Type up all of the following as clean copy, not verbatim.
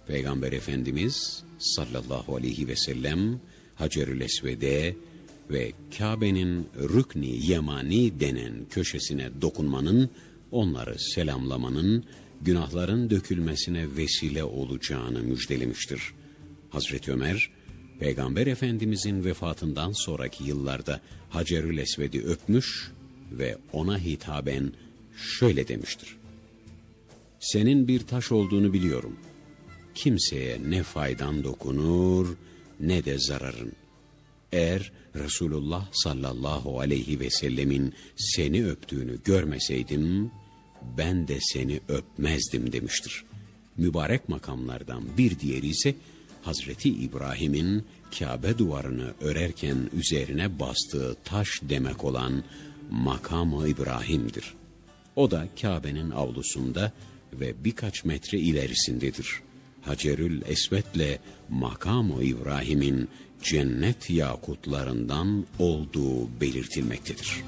Peygamber Efendimiz sallallahu aleyhi ve sellem Hacer-ül Esved'e ve Kabe'nin Rükn-i Yemani denen köşesine dokunmanın, onları selamlamanın, günahların dökülmesine vesile olacağını müjdelemiştir. Hazreti Ömer, Peygamber Efendimizin vefatından sonraki yıllarda Hacer-ül Esved'i öpmüş ve ona hitaben şöyle demiştir: "Senin bir taş olduğunu biliyorum. Kimseye ne faydan dokunur ne de zararın. Eğer Resulullah sallallahu aleyhi ve sellemin seni öptüğünü görmeseydim, ben de seni öpmezdim" demiştir. Mübarek makamlardan bir diğeri ise Hazreti İbrahim'in Kabe duvarını örerken üzerine bastığı taş demek olan Makam-ı İbrahim'dir. O da Kabe'nin avlusunda ve birkaç metre ilerisindedir. Hacerül Esved'le Makam-ı İbrahim'in cennet yakutlarından olduğu belirtilmektedir.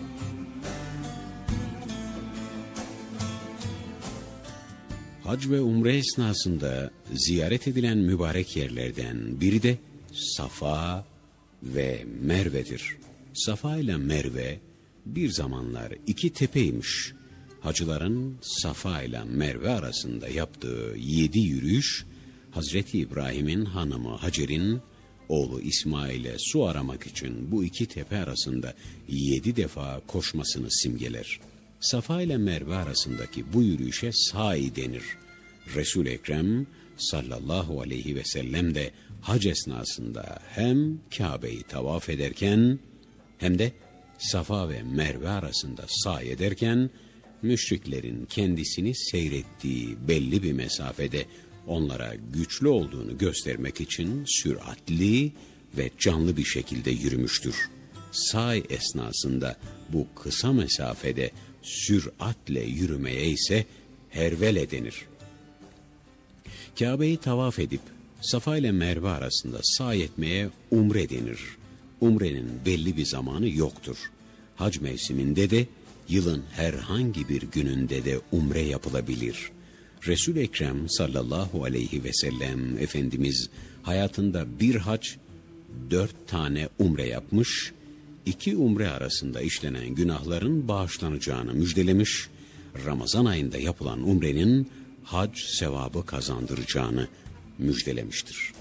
Hac ve umre esnasında ziyaret edilen mübarek yerlerden biri de Safa ve Merve'dir. Safa ile Merve bir zamanlar iki tepeymiş. Hacıların Safa ile Merve arasında yaptığı 7 yürüyüş, Hazreti İbrahim'in hanımı Hacer'in oğlu İsmail'e su aramak için bu iki tepe arasında 7 defa koşmasını simgeler. Safa ile Merve arasındaki bu yürüyüşe sa'i denir. Resul-i Ekrem sallallahu aleyhi ve sellem de hac esnasında hem Kabe'yi tavaf ederken hem de Safa ve Merve arasında sa'i ederken müşriklerin kendisini seyrettiği belli bir mesafede onlara güçlü olduğunu göstermek için süratli ve canlı bir şekilde yürümüştür. Sa'i esnasında bu kısa mesafede süratle yürümeye ise hervele denir. Kabe'yi tavaf edip Safa ile Merve arasında sa'i etmeye umre denir. Umrenin belli bir zamanı yoktur. Hac mevsiminde de yılın herhangi bir gününde de umre yapılabilir. Resul-i Ekrem sallallahu aleyhi ve sellem Efendimiz hayatında bir hac, 4 tane umre yapmış, 2 umre arasında işlenen günahların bağışlanacağını müjdelemiş, Ramazan ayında yapılan umrenin hac sevabı kazandıracağını müjdelemiştir.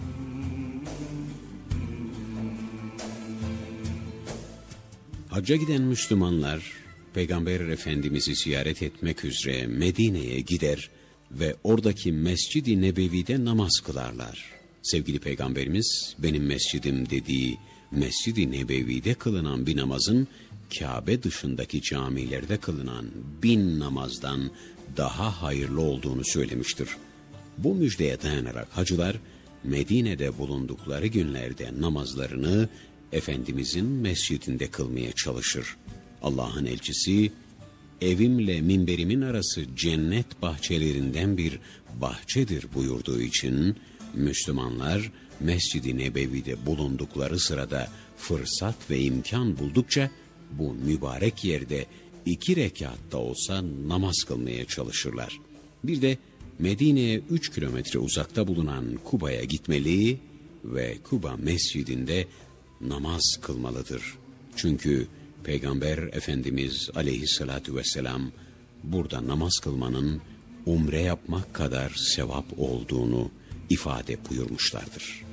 Hacca giden Müslümanlar, Peygamber Efendimiz'i ziyaret etmek üzere Medine'ye gider ve oradaki Mescid-i Nebevi'de namaz kılarlar. Sevgili Peygamberimiz, benim mescidim dediği Mescid-i Nebevi'de kılınan bir namazın Kabe dışındaki camilerde kılınan 1000 namazdan daha hayırlı olduğunu söylemiştir. Bu müjdeye dayanarak hacılar Medine'de bulundukları günlerde namazlarını Efendimizin mescidinde kılmaya çalışır. Allah'ın elçisi, evimle minberimin arası cennet bahçelerinden bir bahçedir buyurduğu için Müslümanlar Mescid-i Nebevi'de bulundukları sırada fırsat ve imkan buldukça bu mübarek yerde 2 rekatta olsa namaz kılmaya çalışırlar. Bir de Medine'ye 3 kilometre uzakta bulunan Kuba'ya gitmeli ve Kuba mescidinde namaz kılmalıdır. Çünkü Peygamber Efendimiz aleyhissalatu vesselam burada namaz kılmanın umre yapmak kadar sevap olduğunu ifade buyurmuşlardır.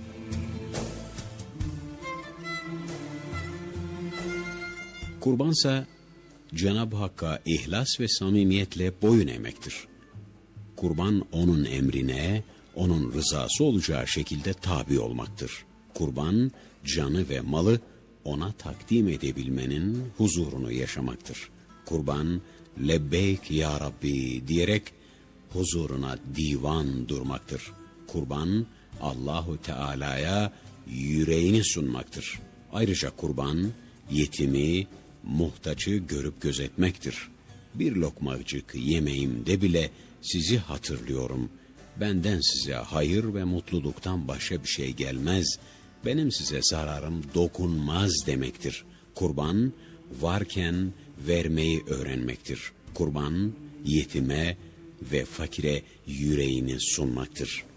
Kurbansa Cenab-ı Hakk'a ihlas ve samimiyetle boyun eğmektir. Kurban onun emrine, onun rızası olacağı şekilde tabi olmaktır. Kurban, canı ve malı ona takdim edebilmenin huzurunu yaşamaktır. Kurban, lebbeyk ya Rabbi diyerek huzuruna divan durmaktır. Kurban, Allahu Teala'ya yüreğini sunmaktır. Ayrıca kurban, yetimi, muhtaçı görüp gözetmektir. Bir lokmacık yemeğimde bile sizi hatırlıyorum. Benden size hayır ve mutluluktan başka bir şey gelmez. Benim size zararım dokunmaz demektir. Kurban, varken vermeyi öğrenmektir. Kurban, yetime ve fakire yüreğini sunmaktır.